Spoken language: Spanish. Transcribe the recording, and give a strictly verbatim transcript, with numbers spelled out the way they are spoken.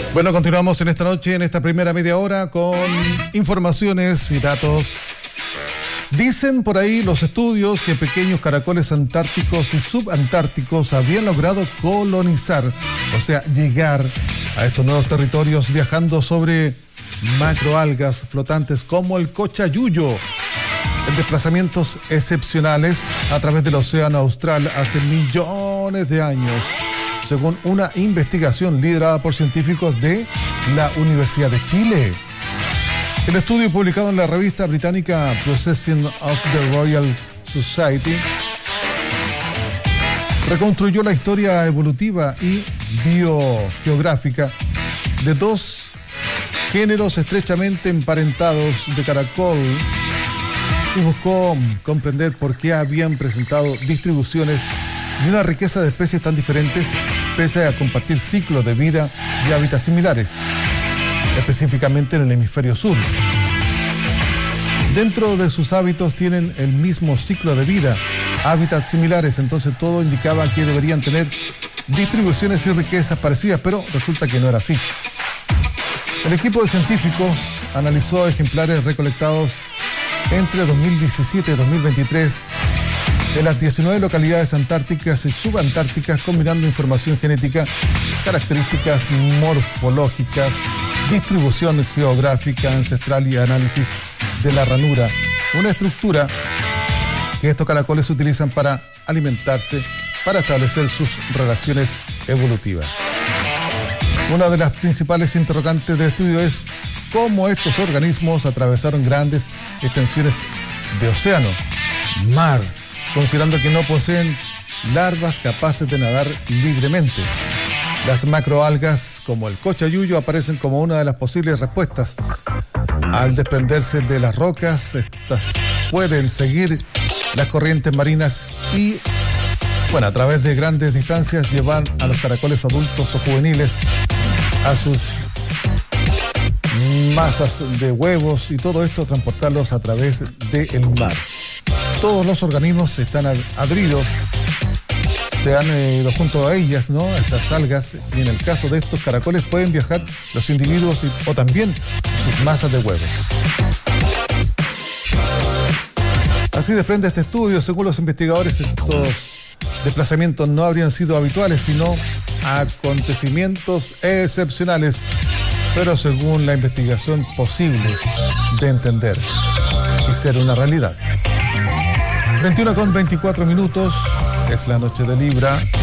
Bueno, continuamos en esta noche, en esta primera media hora, con informaciones y datos. Dicen por ahí los estudios que pequeños caracoles antárticos y subantárticos habían logrado colonizar, o sea, llegar a estos nuevos territorios viajando sobre macroalgas flotantes como el cochayuyo, en desplazamientos excepcionales a través del océano austral hace millones de años, según una investigación liderada por científicos de la Universidad de Chile. El estudio publicado en la revista británica Processing of the Royal Society reconstruyó la historia evolutiva y biogeográfica de dos géneros estrechamente emparentados de caracol y buscó comprender por qué habían presentado distribuciones y una riqueza de especies tan diferentes pese a compartir ciclos de vida y hábitats similares, específicamente en el hemisferio sur. Dentro de sus hábitos tienen el mismo ciclo de vida, hábitats similares, entonces todo indicaba que deberían tener distribuciones y riquezas parecidas, pero resulta que no era así. El equipo de científicos analizó ejemplares recolectados entre dos mil diecisiete y dos mil veintitrés de las diecinueve localidades antárticas y subantárticas, combinando información genética, características morfológicas, distribución geográfica ancestral y análisis de la ranura, una estructura que estos caracoles utilizan para alimentarse, para establecer sus relaciones evolutivas. Una de las principales interrogantes del estudio es cómo estos organismos atravesaron grandes extensiones de océano, mar, considerando que no poseen larvas capaces de nadar libremente. Las macroalgas, como el cochayuyo, aparecen como una de las posibles respuestas. Al desprenderse de las rocas, estas pueden seguir las corrientes marinas y, bueno, a través de grandes distancias, llevar a los caracoles adultos o juveniles a sus masas de huevos y todo esto transportarlos a través del mar. Todos los organismos están adheridos, se han ido junto a ellas, ¿no? Estas algas, y en el caso de estos caracoles pueden viajar los individuos y, o también sus masas de huevos. Así desprende este estudio, según los investigadores, estos desplazamientos no habrían sido habituales, sino acontecimientos excepcionales, pero según la investigación posibles de entender y ser una realidad. veintiuno con veinticuatro minutos, es la noche de Libra.